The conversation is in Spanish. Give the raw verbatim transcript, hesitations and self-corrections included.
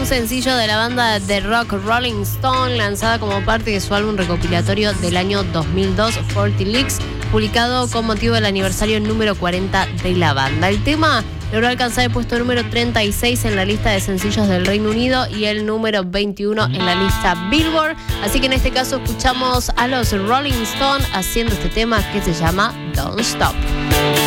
un sencillo de la banda de rock Rolling Stone, lanzada como parte de su álbum recopilatorio del año dos mil dos, cuarenta Licks, publicado con motivo del aniversario número cuarenta de la banda. El tema logró alcanzar el puesto número treinta y seis en la lista de sencillos del Reino Unido y el número veintiuno en la lista Billboard. Así que en este caso escuchamos a los Rolling Stone haciendo este tema que se llama Don't Stop.